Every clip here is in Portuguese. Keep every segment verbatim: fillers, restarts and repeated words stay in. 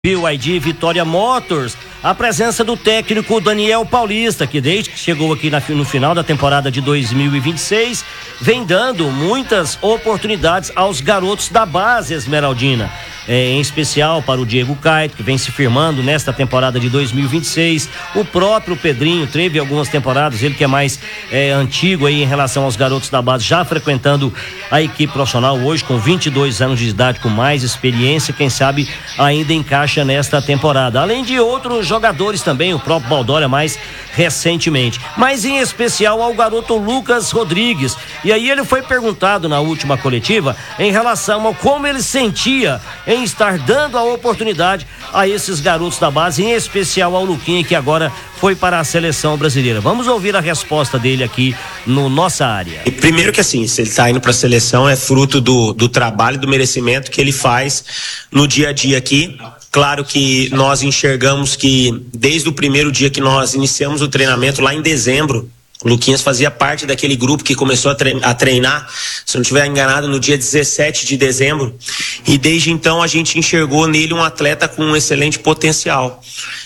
B Y D Vitória Motors, a presença do técnico Daniel Paulista, que desde que chegou aqui na, no final da temporada de dois mil e vinte e seis, vem dando muitas oportunidades aos garotos da base esmeraldina. É, em especial para o Diego Caetano, que vem se firmando nesta temporada de dois mil e vinte e seis. O próprio Pedrinho teve algumas temporadas, ele que é mais é, antigo aí em relação aos garotos da base, já frequentando a equipe profissional hoje, com vinte e dois anos de idade, com mais experiência, quem sabe ainda encaixa nesta temporada. Além de outros jogadores também, o próprio Baldória mais recentemente. Mas em especial ao garoto Lucas Rodrigues. E aí ele foi perguntado na última coletiva em relação a como ele sentia em estar dando a oportunidade a esses garotos da base, em especial ao Luquinha, que agora foi para a seleção brasileira. Vamos ouvir a resposta dele aqui no Nossa Área. E primeiro que assim, se ele está indo para a seleção, é fruto do, do trabalho, do merecimento que ele faz no dia a dia aqui. Claro que nós enxergamos que desde o primeiro dia que nós iniciamos o treinamento, lá em dezembro, o Luquinhas fazia parte daquele grupo que começou a treinar, se não estiver enganado, no dia dezessete de dezembro. E desde então a gente enxergou nele um atleta com um excelente potencial.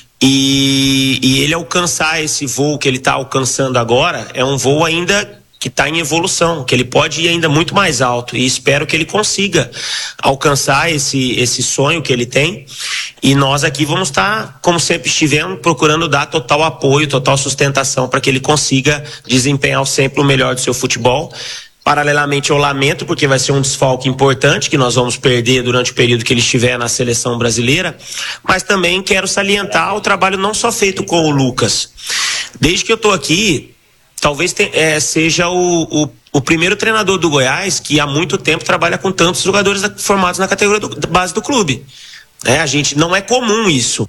E, e ele alcançar esse voo que ele está alcançando agora é um voo ainda que está em evolução, que ele pode ir ainda muito mais alto, e espero que ele consiga alcançar esse, esse sonho que ele tem. E nós aqui vamos estar, como sempre estivemos, procurando dar total apoio, total sustentação para que ele consiga desempenhar sempre o melhor do seu futebol. Paralelamente, eu lamento, porque vai ser um desfalque importante que nós vamos perder durante o período que ele estiver na seleção brasileira, mas também quero salientar o trabalho não só feito com o Lucas. Desde que eu estou aqui, talvez te, é, seja o, o, o primeiro treinador do Goiás que há muito tempo trabalha com tantos jogadores formados na categoria do, da base do clube. É, a gente, não é comum isso.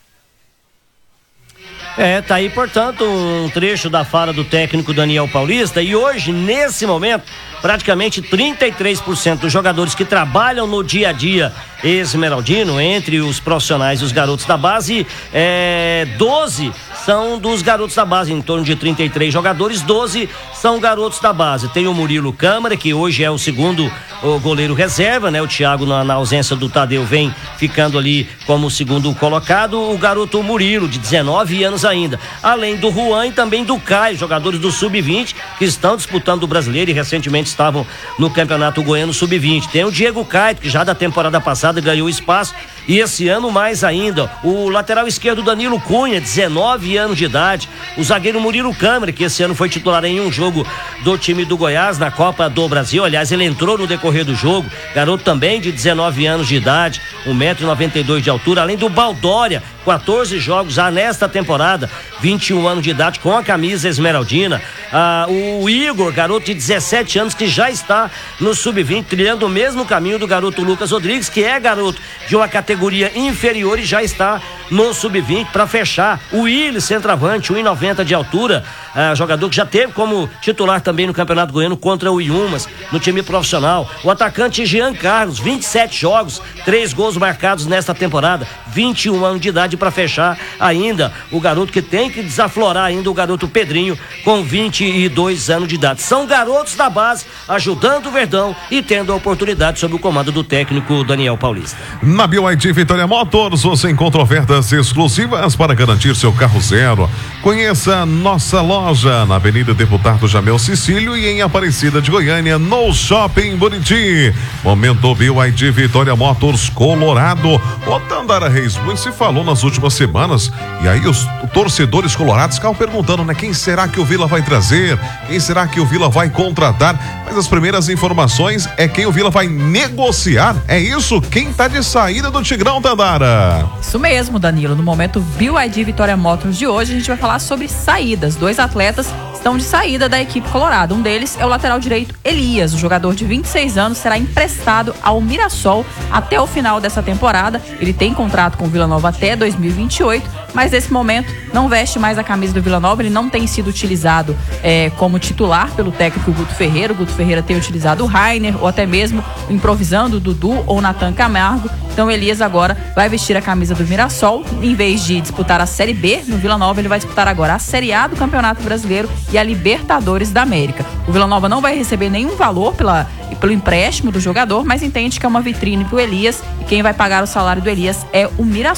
É, tá aí, portanto, um trecho da fala do técnico Daniel Paulista. E hoje, nesse momento, praticamente trinta e três por cento dos jogadores que trabalham no dia a dia esmeraldino, entre os profissionais e os garotos da base, é, doze são dos garotos da base, em torno de trinta e três jogadores, doze são garotos da base. Tem o Murilo Câmara, que hoje é o segundo o goleiro reserva, né? O Thiago, na, na ausência do Tadeu, vem ficando ali como segundo colocado. O garoto Murilo, de dezenove anos ainda. Além do Juan e também do Caio, jogadores do sub vinte, que estão disputando o brasileiro e recentemente estavam no Campeonato Goiano sub vinte. Tem o Diego Caetano, que já da temporada passada ganhou espaço, e esse ano mais ainda. O lateral esquerdo Danilo Cunha, dezenove anos de idade. O zagueiro Murilo Câmara, que esse ano foi titular em um jogo do time do Goiás na Copa do Brasil. Aliás, ele entrou no decorrer do jogo. Garoto também de dezenove anos de idade, um metro e noventa e dois de altura. Além do Baldória, quatorze jogos já nesta temporada, vinte e um anos de idade, com a camisa esmeraldina. Ah, o Igor, garoto de dezessete anos, que já está no sub vinte, trilhando o mesmo caminho do garoto Lucas Rodrigues, que é garoto de uma categoria inferior e já está no sub vinte para fechar. O Willis, centroavante, um metro e noventa de altura, ah, jogador que já teve como titular também no Campeonato Goiano contra o Iumas, no time profissional. O atacante Jean Carlos, vinte e sete jogos, três gols marcados nesta temporada, vinte e um anos de idade para fechar ainda. O garoto que tem que desaflorar ainda, o garoto Pedrinho, com vinte e dois anos de idade. São garotos da base ajudando o Verdão e tendo a oportunidade sob o comando do técnico Daniel Paulista. Na B Y D Vitória Motors você encontra ofertas exclusivas para garantir seu carro zero. Conheça nossa loja na Avenida Deputado Jamel Cecílio e em Aparecida de Goiânia, no Shopping Buriti. Momento B Y D Vitória Motors Colorado. O Tandara Reis, muito se falou nas últimas semanas, e aí os torcedores colorados ficavam perguntando, né? Quem será que o Vila vai trazer? Quem será que o Vila vai contratar? Mas as primeiras informações é quem o Vila vai negociar. É isso? Quem tá de saída do Tigrão, Tandara? Isso mesmo, Danilo. No momento B Y D Vitória Motors de hoje, a gente vai falar sobre saídas. Dois atletas estão de saída da equipe colorada. Um deles é o lateral direito Elias. O jogador de vinte e seis anos será emprestado ao Mirassol até o final dessa temporada. Ele tem contrato com o Vila Nova até dois mil e vinte e oito, mas nesse momento não veste mais a camisa do Vila Nova. Ele não tem sido utilizado é, como titular pelo técnico Guto Ferreira. O Guto Ferreira tem utilizado o Rainer, ou até mesmo improvisando o Dudu ou o Natan Camargo. Então Elias agora vai vestir a camisa do Mirassol. Em vez de disputar a Série B no Vila Nova, ele vai disputar agora a Série A do Campeonato Brasileiro e a Libertadores da América. O Vila Nova não vai receber nenhum valor pela pelo empréstimo do jogador, mas entende que é uma vitrine pro Elias e quem vai pagar o salário do Elias é o Mirassol.